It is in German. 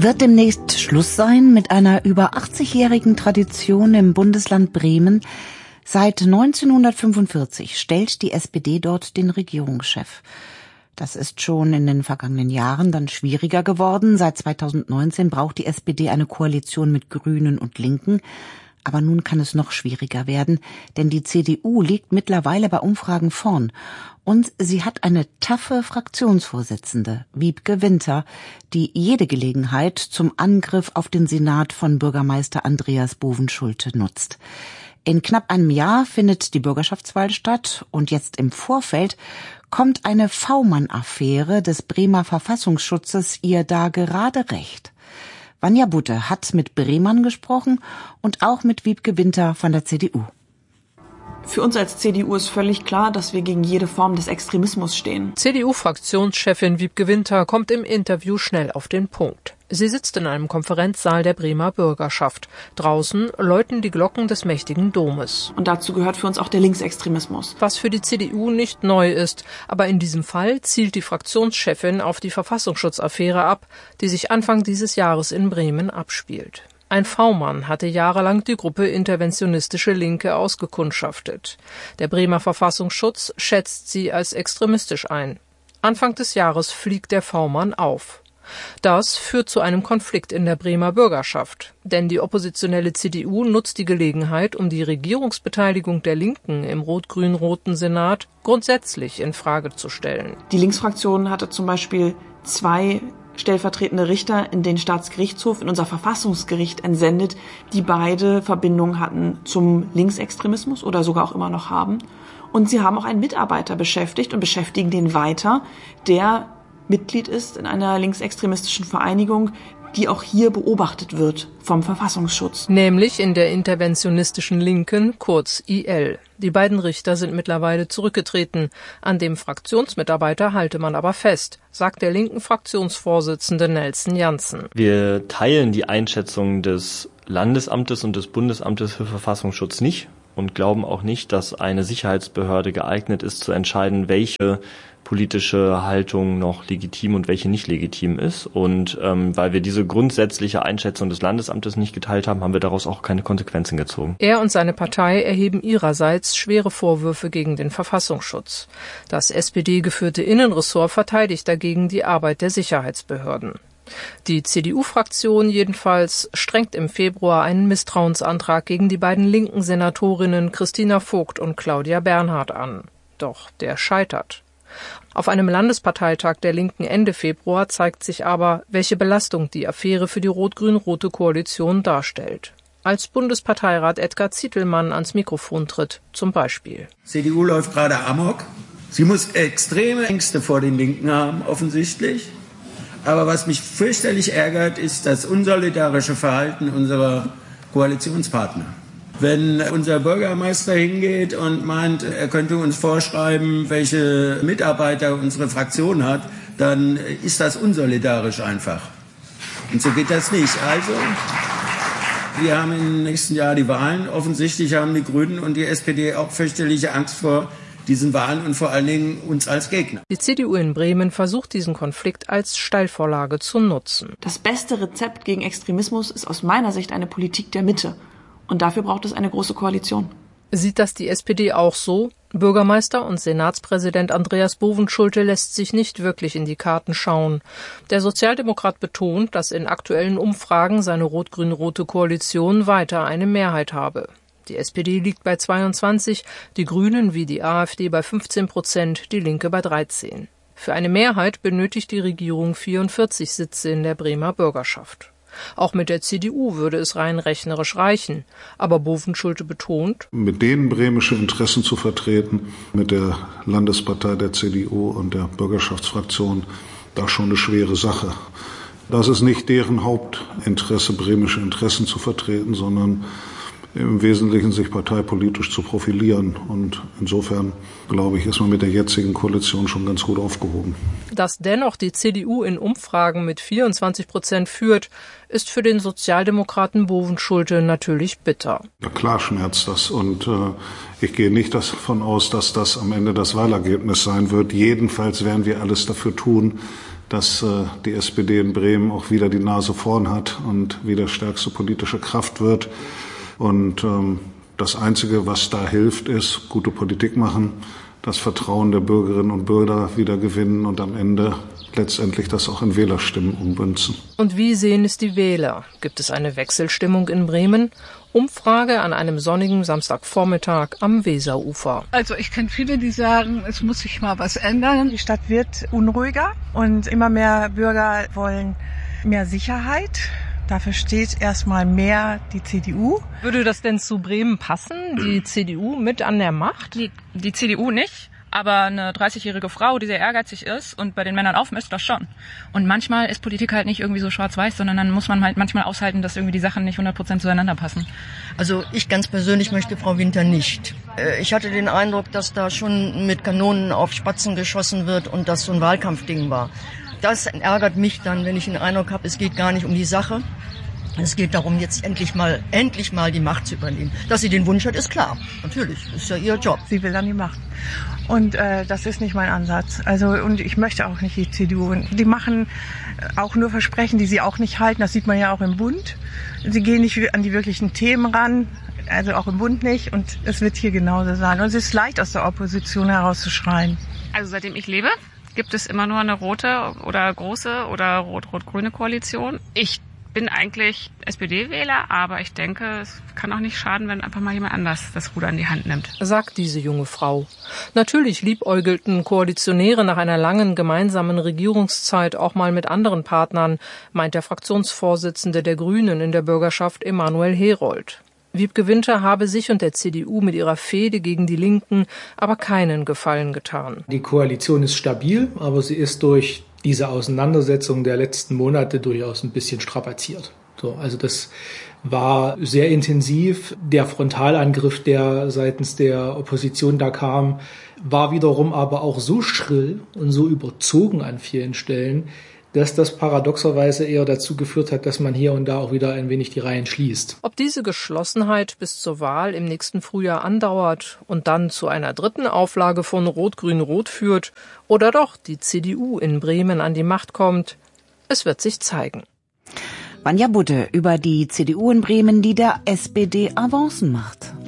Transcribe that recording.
Wird demnächst Schluss sein mit einer über 80-jährigen Tradition im Bundesland Bremen? Seit 1945 stellt die SPD dort den Regierungschef. Das ist schon in den vergangenen Jahren dann schwieriger geworden. Seit 2019 braucht die SPD eine Koalition mit Grünen und Linken. Aber nun kann es noch schwieriger werden, denn die CDU liegt mittlerweile bei Umfragen vorn. Und sie hat eine taffe Fraktionsvorsitzende, Wiebke Winter, die jede Gelegenheit zum Angriff auf den Senat von Bürgermeister Andreas Bovenschulte nutzt. In knapp einem Jahr findet die Bürgerschaftswahl statt und jetzt im Vorfeld kommt eine V-Mann-Affäre des Bremer Verfassungsschutzes ihr da gerade recht. Vanja Butte hat mit Bremern gesprochen und auch mit Wiebke Winter von der CDU. Für uns als CDU ist völlig klar, dass wir gegen jede Form des Extremismus stehen. CDU-Fraktionschefin Wiebke Winter kommt im Interview schnell auf den Punkt. Sie sitzt in einem Konferenzsaal der Bremer Bürgerschaft. Draußen läuten die Glocken des mächtigen Domes. Und dazu gehört für uns auch der Linksextremismus. Was für die CDU nicht neu ist. Aber in diesem Fall zielt die Fraktionschefin auf die Verfassungsschutzaffäre ab, die sich Anfang dieses Jahres in Bremen abspielt. Ein V-Mann hatte jahrelang die Gruppe Interventionistische Linke ausgekundschaftet. Der Bremer Verfassungsschutz schätzt sie als extremistisch ein. Anfang des Jahres fliegt der V-Mann auf. Das führt zu einem Konflikt in der Bremer Bürgerschaft, denn die oppositionelle CDU nutzt die Gelegenheit, um die Regierungsbeteiligung der Linken im rot-grün-roten Senat grundsätzlich in Frage zu stellen. Die Linksfraktion hatte zum Beispiel 2 stellvertretende Richter in den Staatsgerichtshof, in unser Verfassungsgericht entsendet, die beide Verbindungen hatten zum Linksextremismus oder sogar auch immer noch haben. Und sie haben auch einen Mitarbeiter beschäftigt und beschäftigen den weiter, der Mitglied ist in einer linksextremistischen Vereinigung, die auch hier beobachtet wird vom Verfassungsschutz. Nämlich in der interventionistischen Linken, kurz IL. Die beiden Richter sind mittlerweile zurückgetreten. An dem Fraktionsmitarbeiter halte man aber fest, sagt der linken Fraktionsvorsitzende Nelson Janssen. Wir teilen die Einschätzung des Landesamtes und des Bundesamtes für Verfassungsschutz nicht und glauben auch nicht, dass eine Sicherheitsbehörde geeignet ist, zu entscheiden, welche politische Haltung noch legitim und welche nicht legitim ist. Und weil wir diese grundsätzliche Einschätzung des Landesamtes nicht geteilt haben, haben wir daraus auch keine Konsequenzen gezogen. Er und seine Partei erheben ihrerseits schwere Vorwürfe gegen den Verfassungsschutz. Das SPD-geführte Innenressort verteidigt dagegen die Arbeit der Sicherheitsbehörden. Die CDU-Fraktion jedenfalls strengt im Februar einen Misstrauensantrag gegen die beiden linken Senatorinnen Christina Vogt und Claudia Bernhardt an. Doch der scheitert. Auf einem Landesparteitag der Linken Ende Februar zeigt sich aber, welche Belastung die Affäre für die rot-grün-rote Koalition darstellt. Als Bundesparteirat Edgar Zietelmann ans Mikrofon tritt, zum Beispiel. CDU läuft gerade amok. Sie muss extreme Ängste vor den Linken haben, offensichtlich. Aber was mich fürchterlich ärgert, ist das unsolidarische Verhalten unserer Koalitionspartner. Wenn unser Bürgermeister hingeht und meint, er könnte uns vorschreiben, welche Mitarbeiter unsere Fraktion hat, dann ist das unsolidarisch einfach. Und so geht das nicht. Also, wir haben im nächsten Jahr die Wahlen. Offensichtlich haben die Grünen und die SPD auch fürchterliche Angst vor diesen Wahlen und vor allen Dingen uns als Gegner. Die CDU in Bremen versucht diesen Konflikt als Steilvorlage zu nutzen. Das beste Rezept gegen Extremismus ist aus meiner Sicht eine Politik der Mitte. Und dafür braucht es eine große Koalition. Sieht das die SPD auch so? Bürgermeister und Senatspräsident Andreas Bovenschulte lässt sich nicht wirklich in die Karten schauen. Der Sozialdemokrat betont, dass in aktuellen Umfragen seine rot-grün-rote Koalition weiter eine Mehrheit habe. Die SPD liegt bei 22, die Grünen wie die AfD bei 15%, die Linke bei 13%. Für eine Mehrheit benötigt die Regierung 44 Sitze in der Bremer Bürgerschaft. Auch mit der CDU würde es rein rechnerisch reichen. Aber Bovenschulte betont, mit denen bremische Interessen zu vertreten, mit der Landespartei der CDU und der Bürgerschaftsfraktion, da schon eine schwere Sache. Das ist nicht deren Hauptinteresse, bremische Interessen zu vertreten, sondern im Wesentlichen sich parteipolitisch zu profilieren. Und insofern, glaube ich, ist man mit der jetzigen Koalition schon ganz gut aufgehoben. Dass dennoch die CDU in Umfragen mit 24% führt, ist für den Sozialdemokraten Bovenschulte natürlich bitter. Ja, klar schmerzt das. Und ich gehe nicht davon aus, dass das am Ende das Wahlergebnis sein wird. Jedenfalls werden wir alles dafür tun, dass die SPD in Bremen auch wieder die Nase vorn hat und wieder stärkste politische Kraft wird. Und das Einzige, was da hilft, ist gute Politik machen, das Vertrauen der Bürgerinnen und Bürger wieder gewinnen und am Ende letztendlich das auch in Wählerstimmen ummünzen. Und wie sehen es die Wähler? Gibt es eine Wechselstimmung in Bremen? Umfrage an einem sonnigen Samstagvormittag am Weserufer. Also ich kenne viele, die sagen, es muss sich mal was ändern. Die Stadt wird unruhiger und immer mehr Bürger wollen mehr Sicherheit. Dafür steht erstmal mehr die CDU. Würde das denn zu Bremen passen? Die CDU mit an der Macht? Die CDU nicht. Aber eine 30-jährige Frau, die sehr ehrgeizig ist und bei den Männern aufmisst, das schon. Und manchmal ist Politik halt nicht irgendwie so schwarz-weiß, sondern dann muss man halt manchmal aushalten, dass irgendwie die Sachen nicht 100% zueinander passen. Also ich ganz persönlich möchte Frau Winter nicht. Ich hatte den Eindruck, dass da schon mit Kanonen auf Spatzen geschossen wird und das so ein Wahlkampfding war. Das ärgert mich dann, wenn ich den Eindruck habe, es geht gar nicht um die Sache. Es geht darum, jetzt endlich mal die Macht zu übernehmen. Dass sie den Wunsch hat, ist klar. Natürlich, ist ja ihr Job. Sie will dann die Macht. Und das ist nicht mein Ansatz. Also und ich möchte auch nicht die CDU. Die machen auch nur Versprechen, die sie auch nicht halten. Das sieht man ja auch im Bund. Sie gehen nicht an die wirklichen Themen ran, also auch im Bund nicht. Und es wird hier genauso sein. Und es ist leicht, aus der Opposition herauszuschreien. Also seitdem ich lebe, gibt es immer nur eine rote oder große oder rot-rot-grüne Koalition. Ich bin eigentlich SPD-Wähler, aber ich denke, es kann auch nicht schaden, wenn einfach mal jemand anders das Ruder in die Hand nimmt. Sagt diese junge Frau. Natürlich liebäugelten Koalitionäre nach einer langen gemeinsamen Regierungszeit auch mal mit anderen Partnern, meint der Fraktionsvorsitzende der Grünen in der Bürgerschaft Emanuel Herold. Wiebke Winter habe sich und der CDU mit ihrer Fehde gegen die Linken aber keinen Gefallen getan. Die Koalition ist stabil, aber sie ist durch diese Auseinandersetzung der letzten Monate durchaus ein bisschen strapaziert. Also das war sehr intensiv. Der Frontalangriff, der seitens der Opposition da kam, war wiederum aber auch so schrill und so überzogen an vielen Stellen, dass das paradoxerweise eher dazu geführt hat, dass man hier und da auch wieder ein wenig die Reihen schließt. Ob diese Geschlossenheit bis zur Wahl im nächsten Frühjahr andauert und dann zu einer dritten Auflage von Rot-Grün-Rot führt oder doch die CDU in Bremen an die Macht kommt, es wird sich zeigen. Vanja Budde über die CDU in Bremen, die der SPD Avancen macht.